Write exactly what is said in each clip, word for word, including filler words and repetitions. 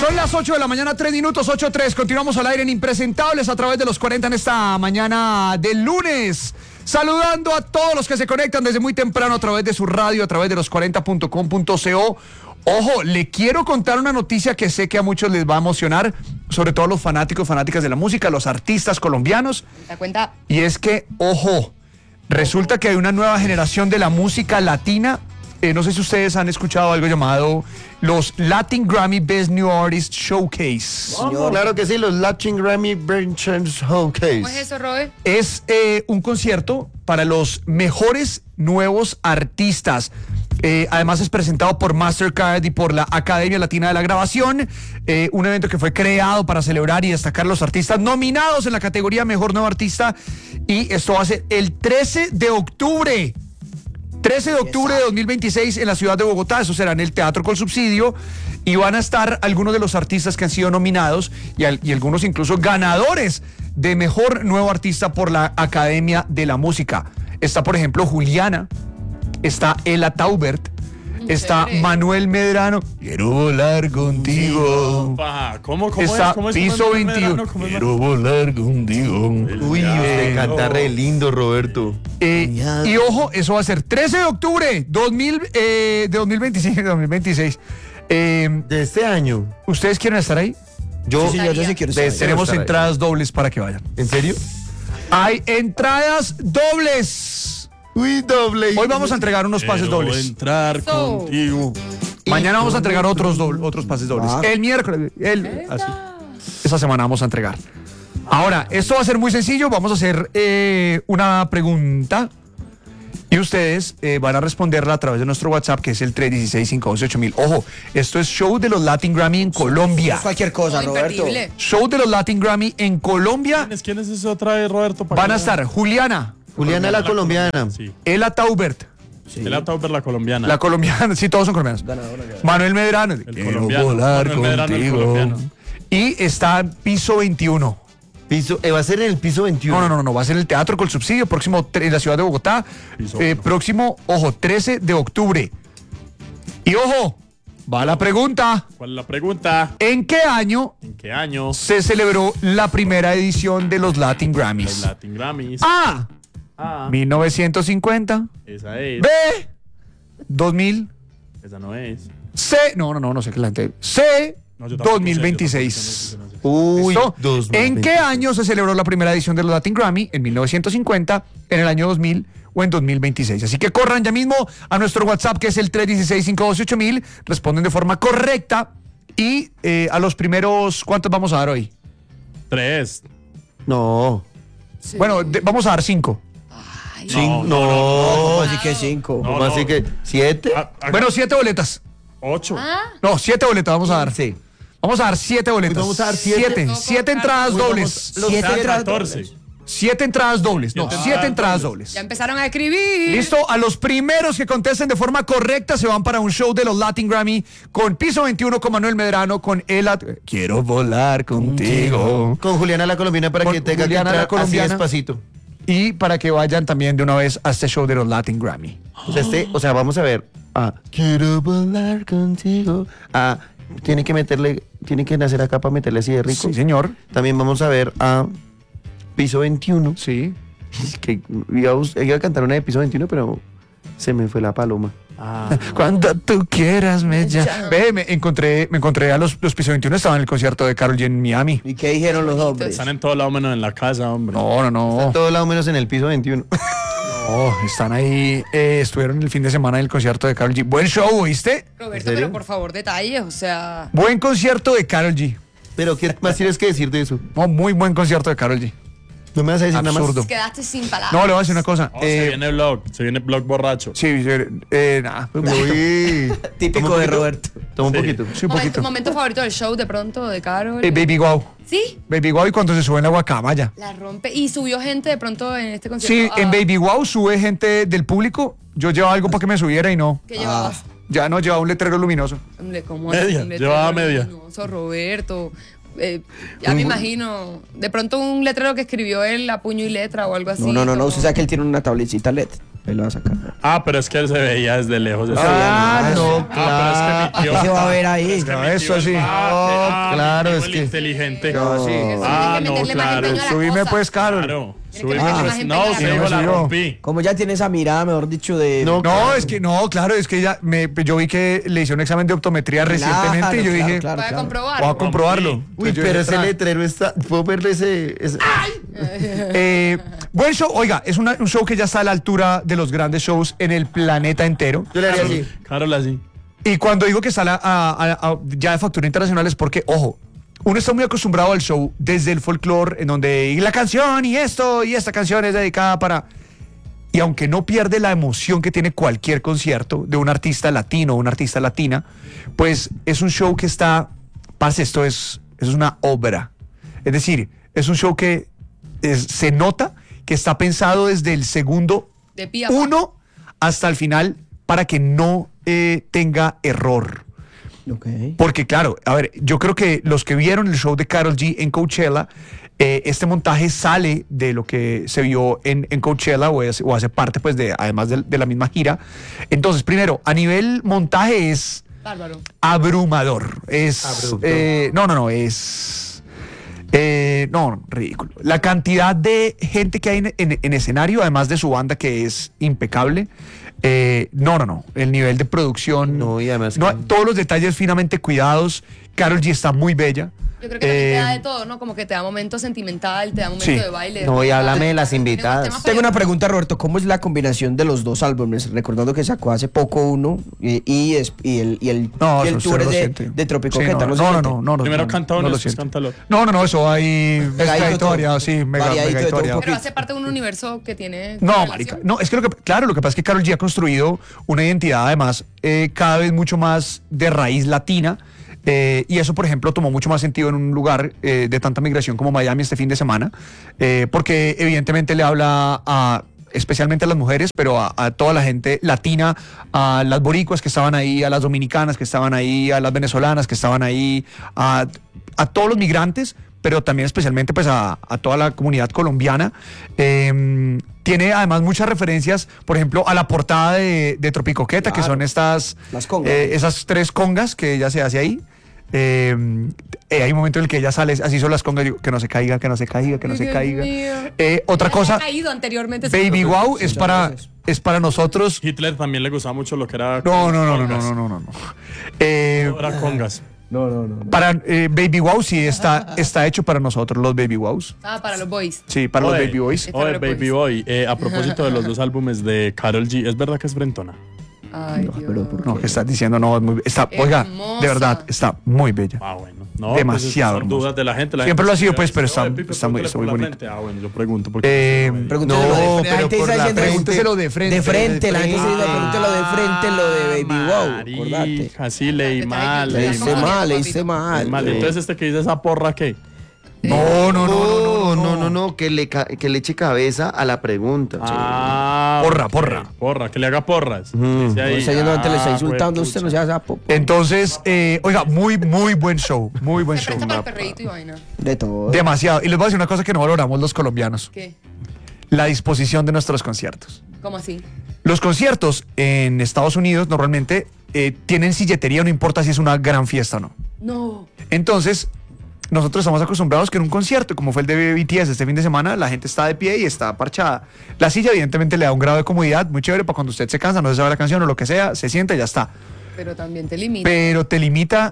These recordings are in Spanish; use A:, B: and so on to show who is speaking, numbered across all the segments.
A: Son las ocho de la mañana, tres minutos, ocho tres. Continuamos al aire en Impresentables a través de los cuarenta en esta mañana del lunes. Saludando a todos los que se conectan desde muy temprano a través de su radio, a través de los cuarenta punto com punto co. Ojo, le quiero contar una noticia que sé que a muchos les va a emocionar, sobre todo a los fanáticos, fanáticas de la música, los artistas colombianos.
B: ¿Te cuenta?
A: Y es que, ojo, resulta que hay una nueva generación de la música latina. Eh, no sé si ustedes han escuchado algo llamado los Latin Grammy Best New Artist Showcase.
C: Señor, claro que sí, los Latin Grammy Best Showcase.
B: ¿Cómo es eso, Robert?
A: Es eh, un concierto para los mejores nuevos artistas. Eh, además es presentado por Mastercard y por la Academia Latina de la Grabación, eh, un evento que fue creado para celebrar y destacar los artistas nominados en la categoría Mejor Nuevo Artista, y esto va a ser el trece de octubre. trece de octubre de dos mil veintiséis en la ciudad de Bogotá. Eso será en el Teatro Colsubsidio y van a estar algunos de los artistas que han sido nominados y, al, y algunos incluso ganadores de Mejor Nuevo Artista por la Academia de la Música. Está, por ejemplo, Juliana, está Ela Taubert, está
B: Chévere.
A: Manuel Medrano, quiero volar contigo.
D: Pa, ¿Cómo, cómo
A: Está
D: es? ¿Cómo es
A: Piso
D: Manuel
A: veintiuno,
D: Medrano? ¿Cómo es
A: quiero volar contigo.
C: Uy, usted canta re lindo, Roberto.
A: Eh, y ojo, eso va a ser trece de octubre dos mil, eh, de dos mil veinticinco, dos mil veintiséis. Eh,
C: De este año.
A: ¿Ustedes quieren estar ahí?
C: Yo,
B: Sí, yo- yo sí
C: quiero
A: Tenemos entradas dobles para que vayan.
C: ¿En serio?
A: Hay entradas dobles.
C: Uy, doble.
A: Hoy vamos a entregar unos pases
D: Quiero
A: dobles.
D: entrar
B: Eso.
D: contigo.
A: Mañana vamos a entregar otros dobles, otros pases dobles.
C: Ah.
A: El miércoles, el, así. Esa semana vamos a entregar. Ahora, esto va a ser muy sencillo. Vamos a hacer eh, una pregunta y ustedes eh, van a responderla a través de nuestro WhatsApp, que es el tres uno seis, cinco uno ocho mil. Ojo, esto es show de los Latin Grammy en Colombia.
E: Cualquier cosa,
B: Muy
E: Roberto.
B: imperdible.
A: Show de los Latin Grammy en Colombia.
D: ¿Quién es, quién es ese otra vez, Roberto? ¿Para
A: Van a
D: qué?
A: estar Juliana,
C: Juliana la colombiana.
D: Sí.
A: Ela Taubert,
E: Sí.
D: El Tauber, la colombiana.
A: la colombiana, sí, todos son colombianos.
E: Ganadora, ganadora.
A: Manuel Medrano,
D: El
A: quiero
D: colombiano.
A: volar
D: Manuel Medrano, el
A: contigo.
D: colombiano.
A: Y está Piso veintiuno.
C: Piso, eh, va a ser en el piso veintiuno.
A: No, no, no, no, va a ser el Teatro Colsubsidio, próximo tre- en la ciudad de Bogotá.
D: Piso
A: Eh,
D: uno.
A: próximo, ojo, trece de octubre. Y ojo, va la pregunta.
D: ¿Cuál es la pregunta?
A: ¿En qué año
D: ¿En qué año?
A: se celebró la primera edición de los Latin
D: Los
A: Grammys?
D: Latin Grammys.
A: A,
D: Ah,
A: mil novecientos cincuenta.
D: esa es.
A: B, dos mil.
D: Esa no es.
A: C, no, no, no, no sé qué la gente. C,
D: No, yo tampoco
A: dos mil veintiséis.
D: sé, yo tampoco sé, yo no sé.
C: Uy,
A: ¿Listo?
C: dos mil
A: ¿En qué
C: veintiséis.
A: año se celebró la primera edición de los Latin Grammy? ¿En mil novecientos cincuenta, en el año dos mil o en dos mil veintiséis? Así que corran ya mismo a nuestro WhatsApp, que es el tres uno seis, cinco uno ocho mil. Responden de forma correcta. Y eh, a los primeros, ¿cuántos vamos a dar hoy?
D: Tres.
C: No.
B: Sí.
A: Bueno, de- vamos a dar cinco.
B: Ay,
C: Cin-
D: No,
C: no.
E: ¿Cómo así que cinco?
D: No,
C: ¿Cómo así que? ¿Siete?
D: Ah, ah,
A: Bueno, siete boletas.
D: ocho.
B: Ah,
A: No, siete boletas vamos a dar.
C: Sí.
A: Vamos a dar siete boletas.
C: Hoy vamos a dar siete.
A: Siete,
B: No,
A: siete
B: con
A: entradas
B: Carlos.
A: dobles.
C: Los
E: Siete
C: siete-
E: entradas
D: catorce.
E: dobles.
A: Siete entradas dobles. No,
D: Siete
A: siete
D: entradas
A: entradas
D: dobles.
A: dobles.
B: ya empezaron a escribir.
A: Listo, a los primeros que contesten de forma correcta se van para un show de los Latin Grammy con Piso veintiuno, con Manuel Medrano, con Ela. Quiero volar contigo.
C: Con Juliana la colombiana para
A: Con
C: que tenga
A: Juliana
C: que
A: la
C: entrar así
A: colombiana.
C: despacito.
A: Y para que vayan también de una vez a este show de los Latin Grammy.
C: O sea, este, o sea, vamos a ver. Ah, quiero volar contigo. Ah, tiene que meterle, tiene que nacer acá para meterle así de rico.
A: Sí, señor.
C: También vamos a ver a Piso veintiuno.
A: Sí.
C: Que iba a, bus- iba a cantar una de Piso veintiuno, pero se me fue la paloma.
D: Ah,
A: Cuando tú quieras me llamas. Ve, me encontré, me encontré a los, los Piso veintiuno, estaban en el concierto de Karol G en Miami.
E: ¿Y qué dijeron los hombres?
D: están en todo lado menos en la casa, hombre.
A: No, no, no.
C: Todo lado menos en el Piso veintiuno.
A: No, están ahí, eh, estuvieron el fin de semana en el concierto de Karol G. Buen show, ¿viste?
B: Roberto,
C: ¿En serio?
B: pero por favor, detalles, o sea.
A: Buen concierto de Karol G.
C: Pero ¿qué más tienes que decir de eso?
A: No, muy buen concierto de Karol G.
C: No me vas a decir
A: Absurdo.
C: nada más.
B: Quedaste sin palabras.
A: No, le voy a decir una cosa.
D: Oh, se
A: eh,
D: viene blog, se viene blog borracho.
A: Sí, eh, eh, nada. Un poquito.
C: Uy.
E: Típico
C: Toma un
E: de
C: poquito.
E: Roberto.
C: Toma un
D: Sí.
C: poquito.
A: Sí, un
B: momento,
A: poquito.
B: momento favorito del show de pronto de Carol.
A: Eh, Baby Guau.
B: Sí,
A: Baby Guau, y cuando se sube en la guacamaya.
B: la rompe. Y subió gente de pronto en este concierto.
A: Sí, en
B: ah,
A: Baby Guau sube gente del público. Yo llevaba algo para que me subiera y no.
B: ¿Qué llevabas?
A: Ya no, llevaba un letrero luminoso.
B: Hombre, ¿cómo
D: Media,
B: así? Un
D: llevaba
B: letrero
D: media.
B: luminoso, Roberto. Eh, ya me imagino. De pronto un letrero que escribió él a puño y letra o algo así.
E: No, no, no, no.
B: como-
E: Usted sabe que él tiene una tablecita L E D. Ahí lo va a sacar.
D: Ah, pero es que él se veía desde lejos. ese
C: Ah,
D: día.
C: no,
D: Ah, pero es que mi tío.
E: ¿Qué se va a ver ahí?
D: Es que
A: No,
D: mi
A: eso
D: tío es
A: sí.
D: mate. Ah, mi
C: claro,
D: tío
C: es
D: el
C: que-
D: inteligente.
C: No, sí.
D: Ah,
B: Tiene que
D: no,
B: meterle más
D: claro.
B: empeño a la
A: Subime
B: cosa.
A: pues, Carol.
D: Claro.
B: Tiene que
D: Subime,
B: meterle
D: pues.
B: más empeño
D: No,
B: a la
D: usted
A: cosa.
D: dijo la
A: Subió.
D: rompí.
E: Como ya tiene esa mirada, mejor dicho, de...
C: No,
A: No, es que no, claro, es que ya me, yo vi que le hice un examen de optometría recientemente y yo
E: claro,
A: dije,
E: claro,
B: Voy a
E: claro.
B: comprobar.
A: voy a comprobarlo.
C: Uy,
A: Entonces yo
C: pero
A: dije,
C: ese
A: "Tra".
C: letrero está. ¿Puedo verle ese? ese-
A: Eh, buen show, oiga, es una- un show que ya está a la altura de los grandes shows en el planeta entero.
C: Yo le haría así.
D: Carol así.
A: Y cuando digo que sale a- a- a- ya de factura internacional es porque, ojo, uno está muy acostumbrado al show desde el folclore, en donde y la canción y esto y esta canción es dedicada para... Y aunque no pierde la emoción que tiene cualquier concierto de un artista latino o una artista latina, pues es un show que está, parce, esto es, eso es una obra. Es decir, es un show que es- se nota que está pensado desde el segundo
B: De pie a pa.
A: uno hasta el final para que no eh, tenga error.
E: Ok.
A: Porque claro, a ver, yo creo que los que vieron el show de Karol G en Coachella, eh, este montaje sale de lo que se vio en, en Coachella o, es- o hace parte pues de, además de, de la misma gira. Entonces, primero, a nivel montaje es
B: Bárbaro.
A: abrumador. Es,
C: Abrupto.
A: eh, no, no, no, es... eh, no, ridículo. La cantidad de gente que hay en, en- en escenario, además de su banda que es impecable. eh, no, no, no. El nivel de producción.
C: No, y además
A: no,
C: que-
A: todos los detalles finamente cuidados. Karol G está muy bella.
B: Yo creo que también te da
A: Eh,
B: de todo, ¿no? Como que te da momento sentimental, te da momento
A: Sí.
B: de baile.
C: No, y
B: rumba,
C: háblame de las
B: tiene unos
C: invitadas.
B: temas
E: Tengo una
B: para-
E: pregunta, Roberto. ¿Cómo es la combinación de los dos álbumes? Recordando que sacó hace poco uno y, y, es- y el, y el,
A: No,
E: y el
A: eso
E: tour
A: usted
E: es
A: lo
E: de,
A: siente.
E: de Tropico
A: Sí,
E: Queta,
A: no,
E: se
A: no, no,
E: siente?
A: no, no, no,
D: Primero
A: no,
D: canta
A: no
D: uno,
A: lo
D: después
A: siento.
D: canta el otro.
A: No, no, no, eso hay
E: Pegadito
A: mega
E: todo.
A: historia, sí, mega,
E: Variadito
A: mega
E: de todo un
A: historia.
B: Pero hace parte de un universo que tiene.
A: No,
B: relación.
A: marica, no, es que lo que, claro, lo que pasa es que Karol G ha construido una identidad además eh, cada vez mucho más de raíz latina. eh, y eso, por ejemplo, tomó mucho más sentido en un lugar eh, de tanta migración como Miami este fin de semana, eh, porque evidentemente le habla a especialmente a las mujeres, pero a, a toda la gente latina, a las boricuas que estaban ahí, a las dominicanas que estaban ahí, a las venezolanas que estaban ahí, a, a todos los migrantes, pero también especialmente pues a, a toda la comunidad colombiana. Eh, tiene además muchas referencias, por ejemplo, a la portada de, de Tropicoqueta, que
E: Claro.
A: son estas,
E: Las congas.
A: eh, esas tres congas que ella se hace ahí. Eh, eh, hay un momento en el que ella sale, así son las congas, digo, que no se caiga, que no se caiga, que no
B: Ay,
A: se
B: Dios
A: caiga.
B: mío.
A: Eh, otra
B: Ya se
A: cosa,
B: ha caído anteriormente.
A: Baby Wow es
E: Muchas
A: para,
E: veces.
A: es para nosotros.
D: Hitler también le gustaba mucho lo que era.
A: No, no, no, no, no,
D: congas.
A: no, no, no. no. Eh,
D: Todo era congas.
E: No, no, no.
A: para eh, Baby Wow sí está, está hecho para nosotros, los Baby Wows.
B: Ah, para los boys.
A: Sí, para
D: Oye,
A: los Baby Boys.
B: Este
D: Oye,
B: era
D: Baby
B: pues.
D: Boy, eh, a propósito de los dos álbumes de Karol G, ¿es verdad que es frentona?
B: Ay, Dios.
E: pero ¿por
A: No, que estás diciendo, no, es muy- está, oiga,
B: Hermosa.
A: de verdad, está muy bella.
D: Ah, bueno. No,
A: Demasiado
D: pues, son
A: hermoso.
D: dudas de la gente. La
A: Siempre
D: gente
A: lo ha sido,
D: se
A: pues, pero
D: dice,
A: está-
D: "Oye, Pipe,
A: está muy-
D: pregúntale
A: está
D: por
A: muy
D: la
A: bonito".
D: frente". Ah, bueno, yo pregunto porque
A: Eh,
D: no sé.
E: Pregúntelo
A: No,
E: de frente. La
A: pero
E: gente
A: por
E: está
A: la-
E: diciendo
A: pregúnteselo de frente.
E: De frente, la gente se dice,
A: Ah,
E: pregúntelo de frente lo de Baby Wow. Acordate.
D: Marica, sí, leí
B: Te
D: mal,
B: traigo-
E: Le
D: leí
E: hice
B: Leíste
E: mal, le
B: papito.
E: hice mal.
D: mal. Entonces, este que dice esa porra, ¿qué?
A: No, no, no, no,
C: No,
A: no,
C: no, no, no, que le, ca- que le eche cabeza a la pregunta.
D: Ah,
A: Porra,
D: ok,
A: porra.
D: Porra, que le haga porras.
C: Mm.
D: Dice ahí,
E: Está yendo antes, le está
D: ah,
E: insultando a usted, no
D: juepucha.
E: sea sapo.
A: Entonces, eh, oiga, muy, muy buen show, muy buen
B: Se
A: show.
B: presta para el perreíto y vaina.
E: De todo.
A: Demasiado. Y les voy a decir una cosa que no valoramos los colombianos,
B: ¿Qué?
A: la disposición de nuestros conciertos.
B: ¿Cómo así?
A: Los conciertos en Estados Unidos normalmente eh, tienen silletería, no importa si es una gran fiesta o no.
B: No.
A: Entonces, nosotros estamos acostumbrados que en un concierto, como fue el de B T S este fin de semana, la gente está de pie y está parchada. La silla evidentemente le da un grado de comodidad muy chévere para cuando usted se cansa, no se sabe la canción o lo que sea, se sienta y ya está.
B: Pero también te limita.
A: Pero te limita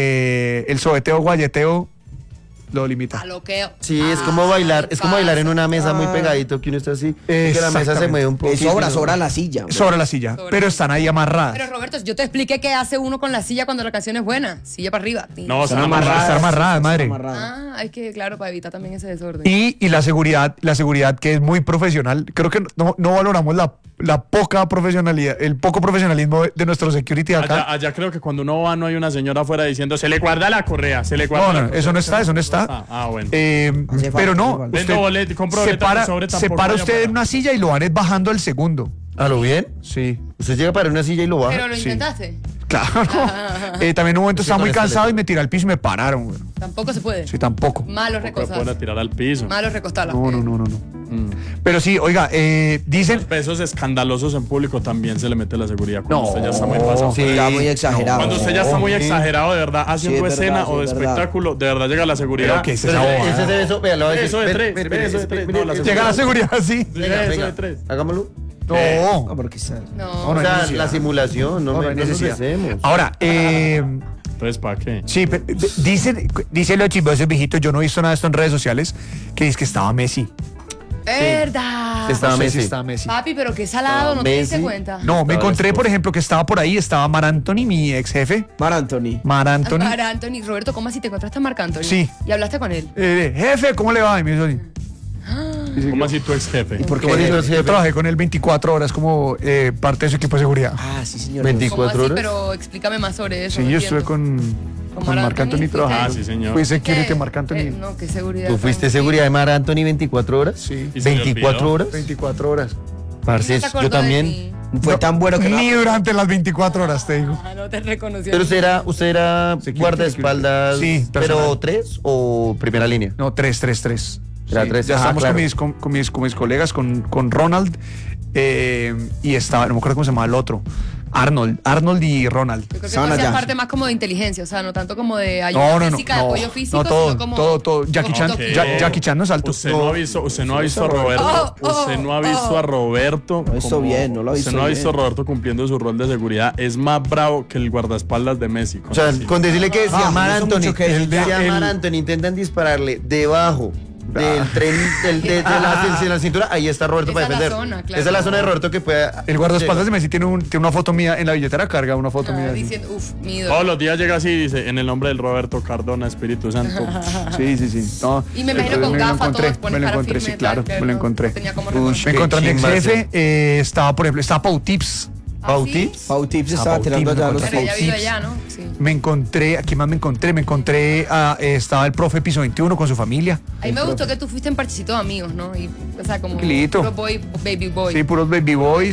A: eh, el sobeteo, guayeteo, lo limita.
B: A lo que.
C: Sí, es como
B: Ah,
C: bailar, es como bailar en una mesa muy
E: Ah.
C: pegadito que uno está así, y que la mesa se
A: Exactamente.
C: mueve un poco.
E: Eh, sobra, sobra la silla. hombre.
A: Sobre la silla,
B: Sobre
A: pero
B: la
A: están ahí amarradas.
B: Pero Roberto, yo te expliqué qué hace uno con la silla cuando la canción es buena. Silla para arriba.
D: No,
A: Están
D: son
A: amarradas, están amarradas, madre.
E: Amarrada.
B: Ah, es que claro, para evitar también ese desorden.
A: Y, y la seguridad, la seguridad que es muy profesional. Creo que no, no valoramos la, la poca profesionalidad, el poco profesionalismo de, de nuestro security
D: Allá,
A: acá.
D: allá creo que cuando uno va no hay una señora afuera diciendo se le guarda la correa, se le guarda
A: No,
D: la
A: no,
D: correa".
A: eso no está, eso no está.
D: Ah, ah, bueno.
A: Eh,
E: Hace falta,
A: pero
E: hace
A: no,
E: falta.
A: usted
D: Vendo bolet- compro
A: se
D: boletas
A: para,
D: de sobre,
A: se
D: tampoco
A: para
D: vaya
A: usted
D: para-
A: en una silla y lo van es bajando al segundo.
C: ¿A lo bien?
A: Sí.
C: Usted llega para una silla y lo baja.
B: Pero lo
A: sí.
B: intentaste.
A: Claro. Eh, también en un momento estaba muy
C: con
A: cansado
C: esqueleto.
A: y me tiré al piso y me pararon, güey.
B: Tampoco se puede.
A: Sí, tampoco.
B: Malos
D: Porque lo pueden
B: recostados.
D: tirar al piso.
B: Malos recostados.
A: No, no, no, no, no.
D: Mm.
A: Pero sí, oiga, eh, dicen...
D: Los besos escandalosos en público también se le mete la seguridad cuando
A: No.
D: usted ya está muy pasado.
C: Sí.
E: Está muy exagerado.
D: Cuando usted ya está muy exagerado de verdad haciendo
E: es
D: escena
E: verdad, sí,
D: o de
E: es verdad.
D: espectáculo, de verdad llega la seguridad.
A: Pero que es
C: Pero
A: esa
C: ese-
A: bobada.
C: ese de eso, vea, lo voy a decir.
D: Eso de
C: Ven,
D: tres,
C: ven,
D: ven,
C: ven,
D: eso de
C: ven,
D: tres.
C: ven,
D: No,
C: ven,
D: la
C: ven,
A: Llega la seguridad así.
C: Venga,
D: Eso
C: venga.
D: de tres.
C: Hagámoslo.
E: No,
A: No.
E: porque está-
B: No.
A: no
C: O sea,
A: necesidad.
C: la simulación, no,
A: No, no
C: me-
A: hay
C: no nos
A: necesidad.
C: besemos.
A: Ahora, eh,
D: Entonces, ¿para qué?
A: sí, pe- pe- dicen, dicen los chismosos viejitos, yo no he visto nada de esto en redes sociales, que dice que estaba Messi.
B: ¡Verdad!
C: Estaba
A: No sé
C: Messi.
A: si estaba Messi.
B: Papi, pero qué salado, ¿no te
C: Messi.
B: diste cuenta?
A: No, me
C: Estaba
A: encontré,
C: la
A: por
C: esposa.
A: ejemplo, que estaba por ahí, estaba Mar Anthony, mi ex jefe.
E: Mar Anthony.
A: Mar Anthony.
B: Mar Anthony. Roberto, ¿cómo así te encontraste a Marc Anthony?
A: Sí.
B: ¿Y hablaste con él?
A: Eh, jefe, ¿cómo le va? Y me dijo así.
D: ¿Cómo así tu ex jefe?
E: ¿Por
C: ¿Cómo
E: qué?
C: dijo el
A: Yo
C: jefe?
A: trabajé con él veinticuatro horas como eh, parte de su equipo de seguridad.
E: Ah, sí, señor.
C: veinticuatro
B: ¿Cómo así?
C: horas?
B: Pero explícame más sobre eso.
A: Sí,
B: no
A: yo estuve
B: entiendo.
A: con,
B: ¿Con
A: con
B: Mar
A: Marc
B: Anthony?
A: Anthony trabajando.
D: Ah, sí, señor.
A: Fui security
B: ¿Qué?
A: Marc Anthony.
B: Eh, no, qué seguridad.
C: ¿Tú fuiste
B: tan-
C: seguridad de Mar Anthony veinticuatro horas?
A: Sí.
D: ¿Y se le
C: ¿veinticuatro
D: olvidó?
C: horas?
A: veinticuatro horas.
C: Parce,
B: No te
C: yo
B: acordó de
C: también.
B: mí.
E: Fue tan bueno que
A: Ni durante las veinticuatro horas, te digo.
B: Ah, no te reconoció.
C: Pero usted era, usted era
A: Security,
C: guardaespaldas,
A: security. Sí,
C: pero
A: personal.
C: tres o primera línea.
A: No, tres, tres, tres.
C: Era tres,
A: Ya
C: ajá,
A: estamos
C: claro.
A: con, mis, con, con mis, con mis colegas, con, con Ronald eh, y estaba, no me acuerdo cómo se llamaba el otro. Arnold, Arnold y Ronald.
B: Yo creo que
E: Estaban
B: tú hacías
E: allá.
B: parte más como de inteligencia, o sea, no tanto como de ayuda
A: No, no, no.
B: física, de
A: no,
B: apoyo físico,
A: no, todo,
B: sino como...
A: todo, todo. Jackie Chan,
B: Ok.
A: Ja- Jackie Chan no es alto.
D: Usted no ha visto, usted no ha visto a Roberto.
B: Oh, oh,
D: usted no ha visto
B: oh.
D: a Roberto.
E: Lo hizo
D: como-
E: bien, no lo
D: Usted
E: hizo
D: no ha
E: bien.
D: visto a Roberto cumpliendo su rol de seguridad. Es más bravo que el guardaespaldas de Messi.
C: O sea, con decirle que decía
E: Ah,
C: Mar
E: hizo
C: Anthony,
E: mucho que
C: el de
A: decía,
C: Mar
A: el-
C: Anthony, intentan dispararle debajo del tren, del, de, de la, de la cintura, ahí está Roberto
B: Esa
C: para
B: es la
C: defender.
B: zona, claro.
C: Esa es la zona de Roberto que puede...
A: El guardaespaldas de Messi tiene, un, tiene una foto mía en la billetera, carga una foto
B: Ah,
A: mía. así.
B: diciendo, uff, mi ídolo.
D: Todos los días llega así y dice, en el nombre del Roberto Cardona, Espíritu Santo.
A: Sí, sí, sí. No,
B: Y me imagino
A: entonces
B: con
A: me lo
B: gafas,
A: encontré,
B: todos, pones
A: me lo
B: cara
A: encontré,
B: firme,
A: sí, claro,
B: tal, que
A: me lo
B: no-
A: encontré.
B: no tenía cómo
C: Uy,
B: reconocer.
A: Me
C: Qué
A: encontré a mi ex
C: chimba,
A: jefe, eh, estaba, por ejemplo, estaba Pau Tips.
B: ¿Ah,
C: Pau
B: sí?
C: Tips.
E: Pau Tips
A: Ah,
E: estaba
A: Pau
E: tirando
A: Tips,
E: allá
A: me
E: los
B: Pero
A: Pau
B: ella
E: Pau
B: vive
A: Tips.
B: allá, ¿no? Sí.
A: Me encontré, ¿a quién más me encontré? Me encontré, a, eh, estaba el profe Piso veintiuno con su familia.
B: A mí me gustó que tú fuiste en parchecito de amigos, ¿no? Y, o sea, como
A: Tranquilito.
B: puro boy, baby boy.
A: Sí, puros baby boys.